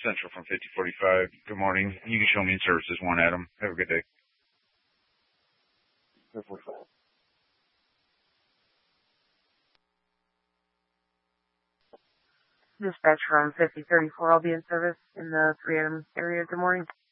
Central from 5045. Good morning. You can show me in services 1, Adam. Have a good day. 5045. Dispatch from 5034. I'll be in service in the 3 Adam area. Good morning.